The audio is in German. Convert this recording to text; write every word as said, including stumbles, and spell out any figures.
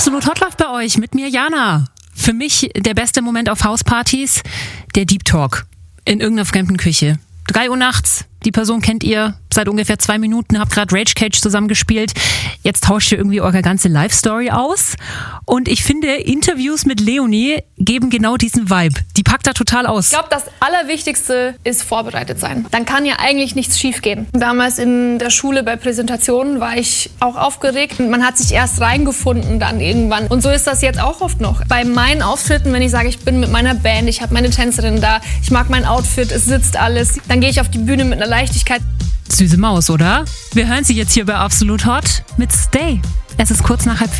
Absolut Hot läuft bei euch mit mir, Jana. Für mich der beste Moment auf Hauspartys, der Deep Talk in irgendeiner fremden Küche. Drei Uhr nachts, die Person kennt ihr seit ungefähr zwei Minuten, habt gerade Rage Cage zusammengespielt. Jetzt tauscht ihr irgendwie eure ganze Life-Story aus. Und ich finde, Interviews mit Leonie geben genau diesen Vibe. Die packt da total aus. Ich glaube, das Allerwichtigste ist vorbereitet sein. Dann kann ja eigentlich nichts schiefgehen. Damals in der Schule bei Präsentationen war ich auch aufgeregt. Man hat sich erst reingefunden dann irgendwann. Und so ist das jetzt auch oft noch. Bei meinen Auftritten, wenn ich sage, ich bin mit meiner Band, ich habe meine Tänzerin da, ich mag mein Outfit, es sitzt alles, dann gehe ich auf die Bühne mit einer Leichtigkeit. Süße Maus, oder? Wir hören sie jetzt hier bei Absolut Hot mit Stay. Es ist kurz nach halb